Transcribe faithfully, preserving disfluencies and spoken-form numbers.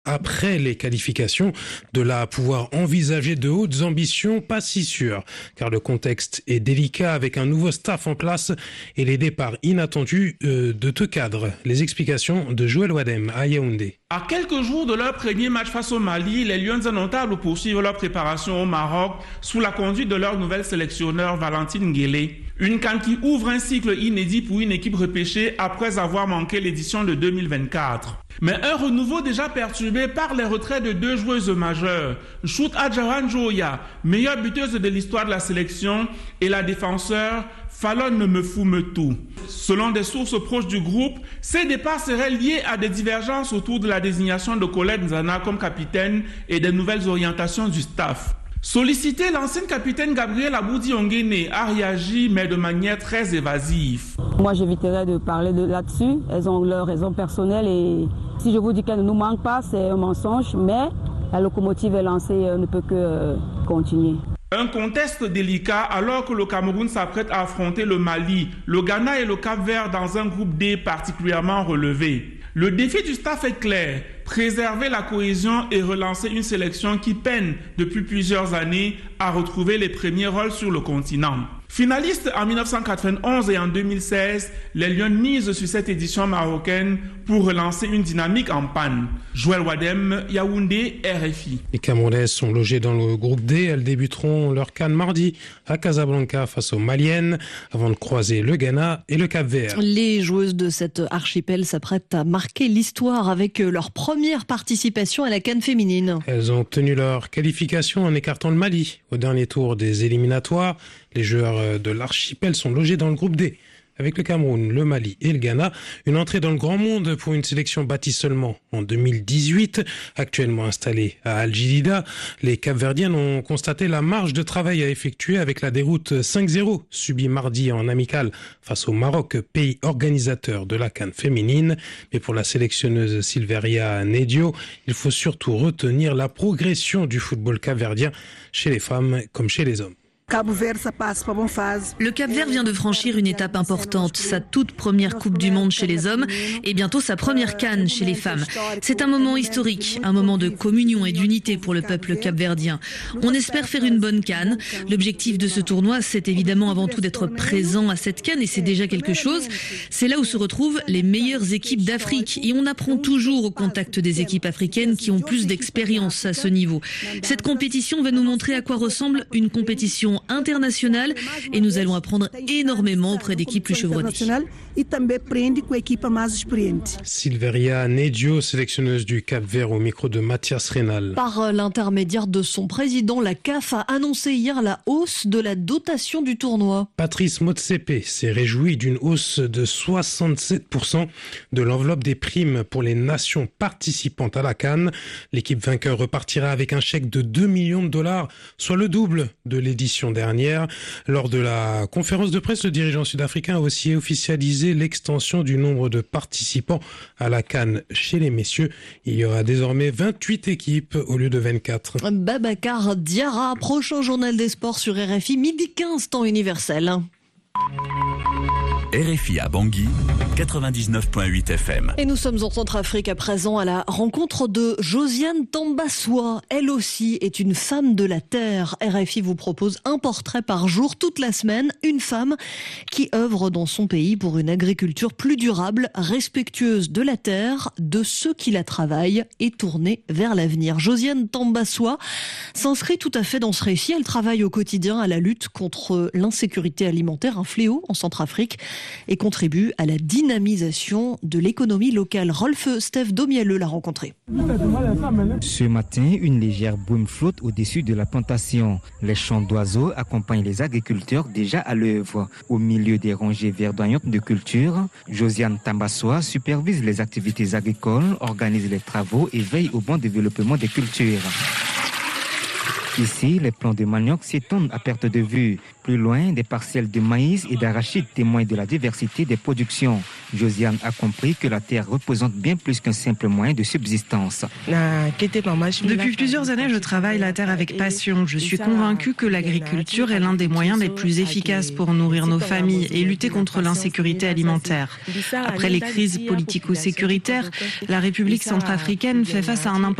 Après les qualifications, de là à pouvoir envisager de hautes ambitions, pas si sûr, car le contexte est délicat avec un nouveau staff en place et les départs inattendus euh, de deux cadres. Les explications de Joël Wadem à Yaoundé. À quelques jours de leur premier match face au Mali, les Lions indomptables poursuivent leur préparation au Maroc sous la conduite de leur nouvelle sélectionneur Valentine Guélé. Une CAN qui ouvre un cycle inédit pour une équipe repêchée après avoir manqué l'édition de deux mille vingt-quatre. Mais un renouveau déjà perturbé par les retraits de deux joueuses majeures, Chout Adjaran Joya, meilleure buteuse de l'histoire de la sélection, et la défenseur Fallon Mefumetu. Selon des sources proches du groupe, ces départs seraient liés à des divergences autour de la désignation de Colette Nzana comme capitaine et des nouvelles orientations du staff. Sollicité, l'ancienne capitaine Gabrielle Aboudi-Onguene a réagi, mais de manière très évasive. Moi, j'éviterais de parler de là-dessus. Elles ont leurs raisons personnelles et si je vous dis qu'elles ne nous manquent pas, c'est un mensonge, mais la locomotive est lancée, elle ne peut que euh, continuer. Un contexte délicat alors que le Cameroun s'apprête à affronter le Mali, le Ghana et le Cap-Vert dans un groupe D particulièrement relevé. Le défi du staff est clair, préserver la cohésion et relancer une sélection qui peine depuis plusieurs années à retrouver les premiers rôles sur le continent. Finalistes en dix-neuf cent quatre-vingt-onze et en deux mille seize, les Lions misent sur cette édition marocaine pour relancer une dynamique en panne. Joël Wadem, Yaoundé, R F I. Les Camerounaises sont logées dans le groupe D. Elles débuteront leur CAN mardi à Casablanca face aux Maliennes avant de croiser le Ghana et le Cap-Vert. Les joueuses de cet archipel s'apprêtent à marquer l'histoire avec leur première participation à la CAN féminine. Elles ont tenu leur qualification en écartant le Mali au dernier tour des éliminatoires. Les joueurs de l'archipel sont logés dans le groupe D. Avec le Cameroun, le Mali et le Ghana, une entrée dans le grand monde pour une sélection bâtie seulement en deux mille dix-huit. Actuellement installée à Al Jadida, les Cap-Verdiennes ont constaté la marge de travail à effectuer avec la déroute cinq zéro subie mardi en amical face au Maroc, pays organisateur de la CAN féminine. Mais pour la sélectionneuse Silveria Nedio, il faut surtout retenir la progression du football capverdien chez les femmes comme chez les hommes. Le Cap-Vert vient de franchir une étape importante, sa toute première Coupe du Monde chez les hommes et bientôt sa première CAN chez les femmes. C'est un moment historique, un moment de communion et d'unité pour le peuple capverdien. On espère faire une bonne CAN. L'objectif de ce tournoi, c'est évidemment avant tout d'être présent à cette CAN et c'est déjà quelque chose. C'est là où se retrouvent les meilleures équipes d'Afrique et on apprend toujours au contact des équipes africaines qui ont plus d'expérience à ce niveau. Cette compétition va nous montrer à quoi ressemble une compétition internationale et nous allons apprendre énormément auprès d'équipes plus chevronnées. Silveria Nedio, sélectionneuse du Cap-Vert au micro de Mathias Rénal. Par l'intermédiaire de son président, la C A F a annoncé hier la hausse de la dotation du tournoi. Patrice Motsepe s'est réjoui d'une hausse de soixante-sept pour cent de l'enveloppe des primes pour les nations participantes à la CAN. L'équipe vainqueur repartira avec un chèque de deux millions de dollars, soit le double de l'édition dernière. Lors de la conférence de presse, le dirigeant sud-africain a aussi officialisé l'extension du nombre de participants à la CAN chez les messieurs. Il y aura désormais vingt-huit équipes au lieu de vingt-quatre. Babacar Diarra, prochain journal des sports sur R F I, midi quinze, temps universel. R F I à Bangui, quatre-vingt-dix-neuf virgule huit F M. Et nous sommes en Centrafrique à présent à la rencontre de Josiane Tambassoa. Elle aussi est une femme de la terre. R F I vous propose un portrait par jour toute la semaine. Une femme qui œuvre dans son pays pour une agriculture plus durable, respectueuse de la terre, de ceux qui la travaillent et tournée vers l'avenir. Josiane Tambassoa s'inscrit tout à fait dans ce récit. Elle travaille au quotidien à la lutte contre l'insécurité alimentaire, un fléau en Centrafrique, et contribue à la dynamisation de l'économie locale. Rolf Steph Domielleux l'a rencontré. Ce matin, une légère brume flotte au-dessus de la plantation. Les chants d'oiseaux accompagnent les agriculteurs déjà à l'œuvre. Au milieu des rangées verdoyantes de culture, Josiane Tambassoa supervise les activités agricoles, organise les travaux et veille au bon développement des cultures. Ici, les plants de manioc s'étendent à perte de vue. Plus loin, des parcelles de maïs et d'arachide témoignent de la diversité des productions. Josiane a compris que la terre représente bien plus qu'un simple moyen de subsistance. Depuis plusieurs années, je travaille la terre avec passion. Je suis convaincue que l'agriculture est l'un des moyens les plus efficaces pour nourrir nos familles et lutter contre l'insécurité alimentaire. Après les crises politico-sécuritaires, la République centrafricaine fait face à un